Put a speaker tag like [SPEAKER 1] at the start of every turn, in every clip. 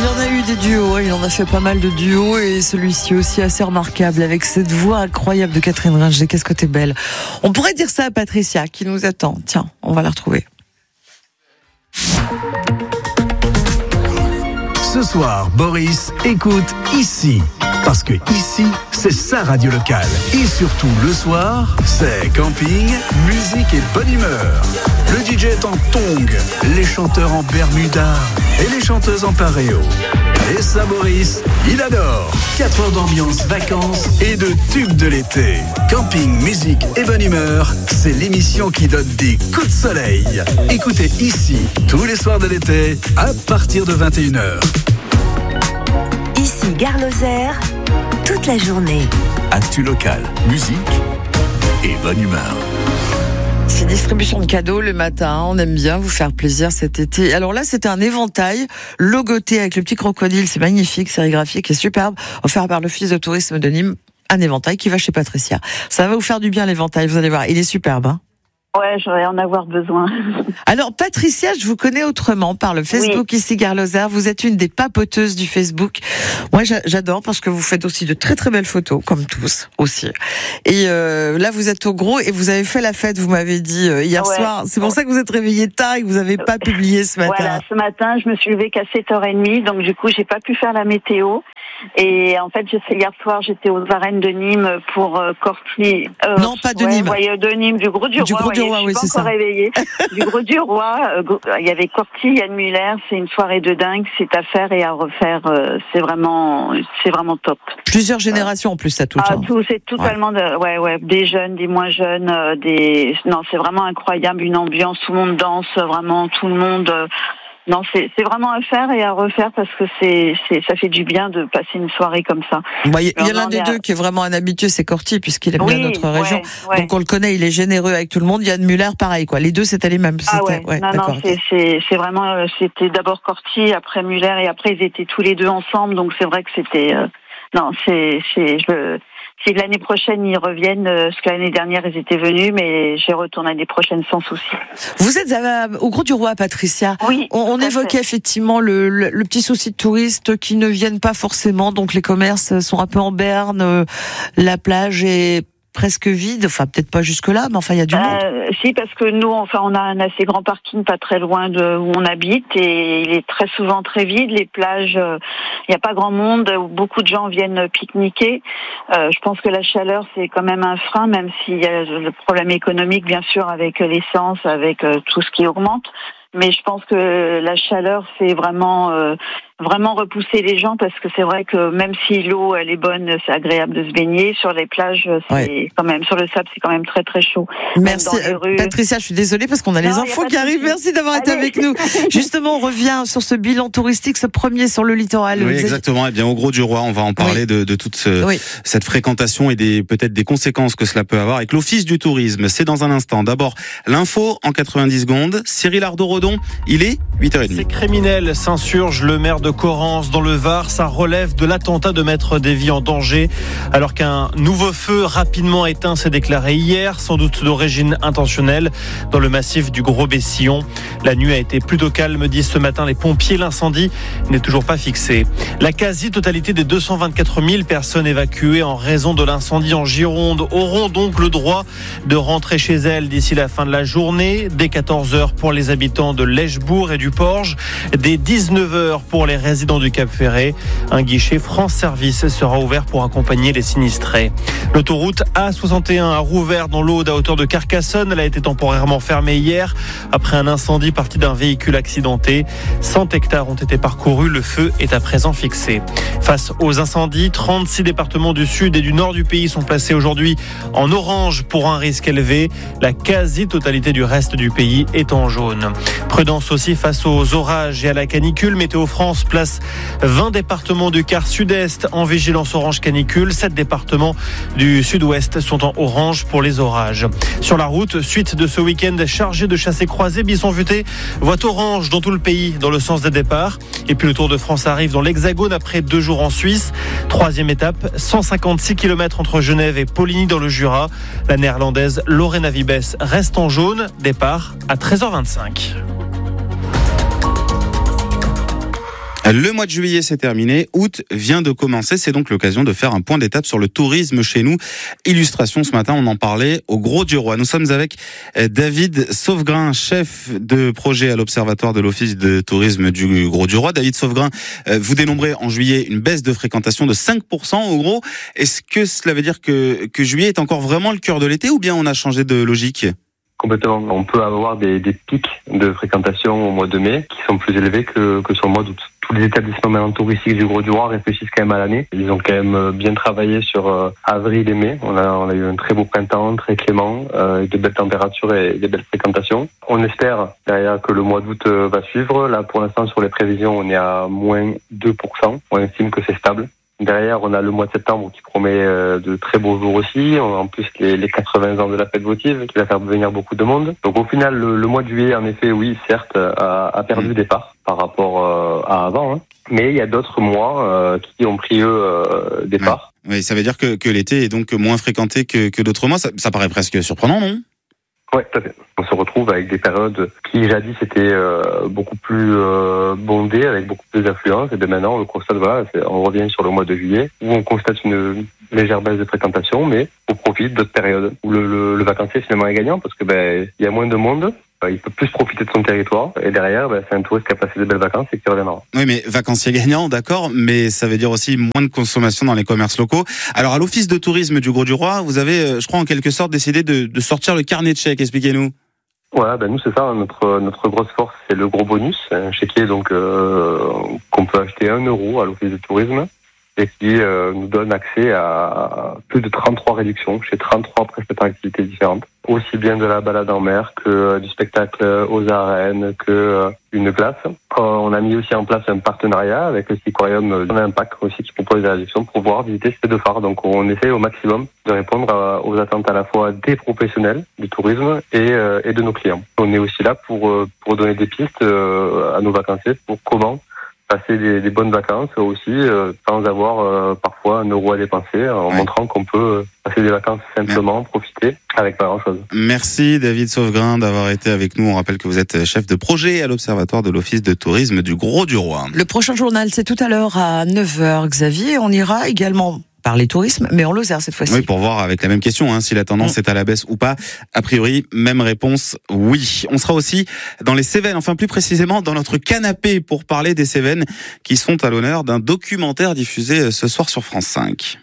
[SPEAKER 1] en a eu des duos, il en a fait pas mal de duos et celui-ci aussi assez remarquable avec cette voix incroyable de Catherine Ringer. Qu'est-ce que t'es belle. On pourrait dire ça à Patricia qui nous attend. Tiens, on va la retrouver.
[SPEAKER 2] Ce soir, Boris écoute Ici. Parce que ici, c'est sa radio locale. Et surtout, le soir, c'est camping, musique et bonne humeur. Le DJ est en tongs, les chanteurs en bermuda et les chanteuses en paréo. Et ça, Boris, il adore. 4 heures d'ambiance, vacances et de tubes de l'été. Camping, musique et bonne humeur, c'est l'émission qui donne des coups de soleil. Écoutez Ici, tous les soirs de l'été, à partir de 21h.
[SPEAKER 3] Ici, Gare Lozère, toute la journée.
[SPEAKER 2] Actu local, musique et bonne humeur.
[SPEAKER 1] C'est distribution de cadeaux le matin. On aime bien vous faire plaisir cet été. Alors là, c'était un éventail logoté avec le petit crocodile. C'est magnifique, sérigraphique et superbe. Offert par l'Office de tourisme de Nîmes. Un éventail qui va chez Patricia. Ça va vous faire du bien l'éventail, vous allez voir. Il est superbe, hein.
[SPEAKER 4] Ouais, j'aurais en avoir besoin.
[SPEAKER 1] Alors, Patricia, je vous connais autrement par le Facebook Ici Gare Lozère. Vous êtes une des papoteuses du Facebook. Moi, j'adore parce que vous faites aussi de très très belles photos, comme tous aussi. Et là, vous êtes au gros et vous avez fait la fête, vous m'avez dit hier soir. C'est pour ça que vous êtes réveillé tard et que vous n'avez pas publié ce matin.
[SPEAKER 4] Voilà, ce matin, je me suis levée qu'à 7h30, donc du coup, j'ai pas pu faire la météo. Et en fait, hier soir, j'étais aux arènes de Nîmes pour Corti.
[SPEAKER 1] Non, pas de Nîmes.
[SPEAKER 4] De Nîmes, du Gros du Roi.
[SPEAKER 1] Du Gros du Roi, oui, c'est ça.
[SPEAKER 4] Réveillée. Du Gros du Roi, il y avait Corti, Yann Muller. C'est une soirée de dingue. C'est à faire et à refaire. C'est vraiment top.
[SPEAKER 1] Plusieurs générations en plus, ça touche.
[SPEAKER 4] C'est totalement des jeunes, des moins jeunes, Non, c'est vraiment incroyable. Une ambiance, tout le monde danse, vraiment tout le monde. Non, c'est vraiment à faire et à refaire parce que ça fait du bien de passer une soirée comme ça.
[SPEAKER 1] Il y a l'un des deux qui est vraiment un habitué, c'est Corti, puisqu'il aime bien notre région. Ouais. Donc on le connaît, il est généreux avec tout le monde. Yann Muller, pareil, quoi. Les deux, c'était les mêmes.
[SPEAKER 4] C'est vraiment, c'était d'abord Corti, après Muller et après ils étaient tous les deux ensemble. Donc c'est vrai que c'était, si l'année prochaine ils reviennent, parce que l'année dernière ils étaient venus, mais j'y retourne l'année prochaine sans souci.
[SPEAKER 1] Vous êtes au Gros du Roi, Patricia.
[SPEAKER 4] Oui.
[SPEAKER 1] On évoquait effectivement le petit souci de touristes qui ne viennent pas forcément, donc les commerces sont un peu en berne, la plage est presque vide, enfin peut-être pas jusque là, mais enfin il y a du monde.
[SPEAKER 4] Si, parce que nous, on a un assez grand parking pas très loin de où on habite et il est très souvent très vide. Les plages, il n'y a pas grand monde. Beaucoup de gens viennent pique-niquer. Je pense que la chaleur c'est quand même un frein, même s'il y a le problème économique bien sûr avec l'essence, avec tout ce qui augmente. Mais je pense que la chaleur, c'est vraiment repousser les gens parce que c'est vrai que même si l'eau elle est bonne, c'est agréable de se baigner. Sur les plages, c'est quand même sur le sable, c'est quand même très très chaud.
[SPEAKER 1] Merci Patricia, je suis désolée parce qu'on a les infos qui arrivent. Merci d'avoir été avec nous. Justement, on revient sur ce bilan touristique, ce premier sur le littoral.
[SPEAKER 5] Oui, exactement. Eh bien, au Gros du Roi, on va en parler de toute cette fréquentation et peut-être des conséquences que cela peut avoir avec l'Office du tourisme. C'est dans un instant. D'abord, l'info en 90 secondes. Cyril Ardo-Rodon, il est 8h30.
[SPEAKER 6] Ces criminels s'insurgent. Le maire de Correns dans le Var, ça relève de l'attentat de Maître Davy en danger, alors qu'un nouveau feu rapidement éteint s'est déclaré hier, sans doute d'origine intentionnelle, dans le massif du Gros-Bessillon. La nuit a été plutôt calme, disent ce matin les pompiers. L'incendie n'est toujours pas fixé. La quasi-totalité des 224 000 personnes évacuées en raison de l'incendie en Gironde auront donc le droit de rentrer chez elles d'ici la fin de la journée, dès 14h pour les habitants de Lèchebourg et du Porge, dès 19h pour les résidents du Cap-Ferré. Un guichet France Service sera ouvert pour accompagner les sinistrés. L'autoroute A61 a rouvert dans l'Aude à hauteur de Carcassonne. Elle a été temporairement fermée hier après un incendie parti d'un véhicule accidenté. 100 hectares ont été parcourus. Le feu est à présent fixé. Face aux incendies, 36 départements du sud et du nord du pays sont placés aujourd'hui en orange pour un risque élevé. La quasi-totalité du reste du pays est en jaune. Prudence aussi face aux orages et à la canicule. Météo France place 20 départements du quart sud-est en vigilance orange canicule. 7 départements du sud-ouest sont en orange pour les orages. Sur la route, suite de ce week-end chargé de chassés-croisés, Bisson-Futé voit orange dans tout le pays dans le sens des départs. Et puis le Tour de France arrive dans l'Hexagone après 2 jours en Suisse. 3e étape, 156 km entre Genève et Poligny dans le Jura. La néerlandaise Lorena Vibes reste en jaune. Départ à 13h25.
[SPEAKER 5] Le mois de juillet s'est terminé, août vient de commencer, c'est donc l'occasion de faire un point d'étape sur le tourisme chez nous. Illustration ce matin, on en parlait au Grau-du-Roi. Nous sommes avec David Sauvegrin, chef de projet à l'Observatoire de l'Office de tourisme du Grau-du-Roi. David Sauvegrin, vous dénombrez en juillet une baisse de fréquentation de 5% au Gros. Est-ce que cela veut dire que juillet est encore vraiment le cœur de l'été ou bien on a changé de logique ?
[SPEAKER 7] Complètement. On peut avoir des pics de fréquentation au mois de mai qui sont plus élevés que sur le mois d'août. Tous les établissements maintenant touristiques du Grau-du-Roi réfléchissent quand même à l'année. Ils ont quand même bien travaillé sur avril et mai. On a eu un très beau printemps, très clément, avec de belles températures et des belles fréquentations. On espère derrière que le mois d'août va suivre. Là, pour l'instant, sur les prévisions, on est à moins 2%. On estime que c'est stable. Derrière, on a le mois de septembre qui promet de très beaux jours aussi. On a en plus les 80 ans de la fête votive qui va faire venir beaucoup de monde. Donc au final, le mois de juillet, en effet, oui, certes, a perdu des parts par rapport à avant. Hein. Mais il y a d'autres mois qui ont pris, des parts.
[SPEAKER 5] Oui, ça veut dire que l'été est donc moins fréquenté que d'autres mois. Ça paraît presque surprenant, non ?
[SPEAKER 7] Oui, tout à fait. On se retrouve avec des périodes qui jadis étaient beaucoup plus bondées, avec beaucoup plus d'affluence. Et bien maintenant, on le constate, on revient sur le mois de juillet, où on constate une légère baisse de fréquentation, mais au profit d'autres périodes où le vacancier finalement est gagnant, parce que il y a moins de monde. Il peut plus profiter de son territoire et derrière, c'est un touriste qui a passé de belles vacances et qui reviendra.
[SPEAKER 5] Oui, mais vacancier gagnant, d'accord, mais ça veut dire aussi moins de consommation dans les commerces locaux. Alors, à l'Office de tourisme du Grau-du-Roi, vous avez, je crois, en quelque sorte décidé de sortir le carnet de chèques. Expliquez-nous.
[SPEAKER 7] Ouais, nous c'est ça, notre grosse force, c'est le gros bonus, un chéquier donc qu'on peut acheter 1 euro à l'Office de tourisme et qui nous donne accès à plus de 33 réductions chez 33 prestataires d'activités différentes. Aussi bien de la balade en mer que du spectacle aux arènes, que une glace. On a mis aussi en place un partenariat avec le Siquarium d'Impact aussi qui propose des réductions pour pouvoir visiter ces 2 phares. Donc on essaie au maximum de répondre aux attentes à la fois des professionnels du tourisme et de nos clients. On est aussi là pour donner des pistes à nos vacanciers pour comment passer des bonnes vacances aussi sans avoir parfois 1 euro à dépenser en montrant qu'on peut passer des vacances simplement, profiter avec pas grand chose.
[SPEAKER 5] Merci David Sauvegrin d'avoir été avec nous. On rappelle que vous êtes chef de projet à l'Observatoire de l'Office de tourisme du Grau-du-Roi.
[SPEAKER 1] Le prochain journal, c'est tout à l'heure à 9h. Xavier, on ira également parler tourisme, mais en Lozère cette fois-ci.
[SPEAKER 5] Oui, pour voir avec la même question, si la tendance est à la baisse ou pas. A priori, même réponse, oui. On sera aussi dans les Cévennes, enfin plus précisément dans notre canapé pour parler des Cévennes qui sont à l'honneur d'un documentaire diffusé ce soir sur France 5.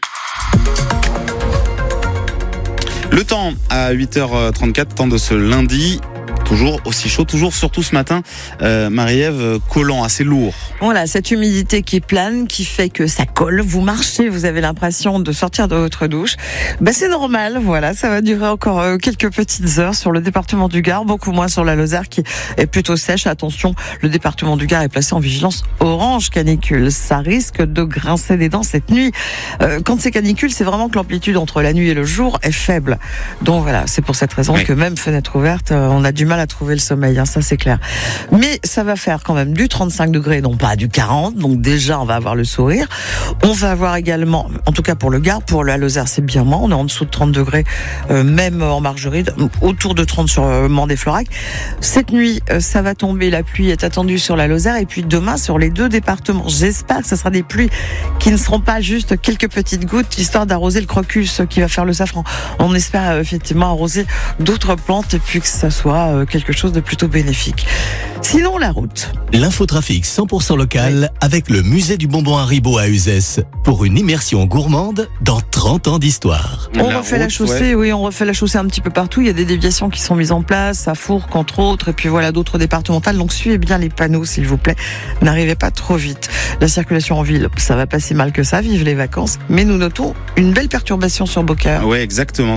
[SPEAKER 5] Le temps à 8h34, temps de ce lundi. Toujours aussi chaud, toujours surtout ce matin, Marie-Ève, collant, assez lourd.
[SPEAKER 1] Voilà, cette humidité qui plane, qui fait que ça colle. Vous marchez, vous avez l'impression de sortir de votre douche. C'est normal, voilà, ça va durer encore quelques petites heures sur le département du Gard, beaucoup moins sur la Lozère qui est plutôt sèche. Attention, le département du Gard est placé en vigilance orange canicule. Ça risque de grincer des dents cette nuit. Quand c'est canicule, c'est vraiment que l'amplitude entre la nuit et le jour est faible. Donc voilà, c'est pour cette raison que même fenêtre ouverte, on a du mal à trouver le sommeil, ça c'est clair. Mais ça va faire quand même du 35 degrés, non pas du 40, donc déjà on va avoir le sourire. On va avoir également, en tout cas pour le Gard, pour la Lozère c'est bien moins, on est en dessous de 30 degrés, même en Margeride, autour de 30 sur Mans-des-Florac. Cette nuit, ça va tomber, la pluie est attendue sur la Lozère, et puis demain sur les 2 départements. J'espère que ce sera des pluies qui ne seront pas juste quelques petites gouttes, histoire d'arroser le crocus qui va faire le safran. On espère effectivement arroser d'autres plantes, et puis que ça soit quelque chose de plutôt bénéfique. Sinon, la route.
[SPEAKER 8] L'infotrafic 100% local avec le musée du bonbon Haribo à Uzès pour une immersion gourmande dans 30 ans d'histoire.
[SPEAKER 1] On refait la chaussée, oui, on refait la chaussée un petit peu partout. Il y a des déviations qui sont mises en place, à Fourques entre autres, et puis voilà d'autres départementales. Donc suivez bien les panneaux, s'il vous plaît. N'arrivez pas trop vite. La circulation en ville, ça va pas si mal que ça. Vive les vacances. Mais nous notons une belle perturbation sur Beaucaire.
[SPEAKER 5] Oui, exactement.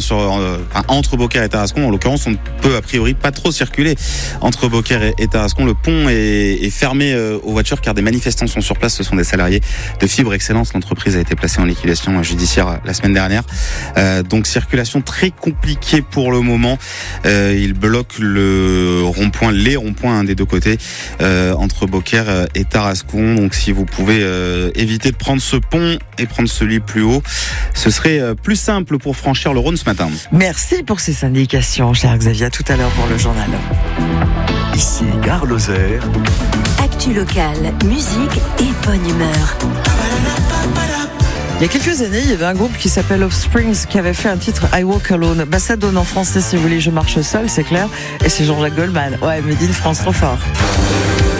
[SPEAKER 5] Entre Beaucaire et Tarascon, en l'occurrence, on peut a priori pas trop circuler entre Beaucaire et Tarascon. Le pont est fermé aux voitures car des manifestants sont sur place. Ce sont des salariés de Fibre Excellence. L'entreprise a été placée en liquidation judiciaire la semaine dernière. Donc circulation très compliquée pour le moment. Il bloque les ronds-points des 2 côtés entre Beaucaire et Tarascon. Donc si vous pouvez éviter de prendre ce pont et prendre celui plus haut, ce serait plus simple pour franchir le Rhône ce matin.
[SPEAKER 1] Merci pour ces indications, cher Xavier. À tout à l'heure pour le journal.
[SPEAKER 2] Ici Gare Lozère.
[SPEAKER 3] Actu locale, musique et bonne humeur.
[SPEAKER 1] Il y a quelques années, il y avait un groupe qui s'appelle Offsprings qui avait fait un titre I Walk Alone. Bah, ça donne en français, si vous voulez, Je marche seul, c'est clair. Et c'est Jean-Jacques Goldman. Ouais, Made in France, trop fort.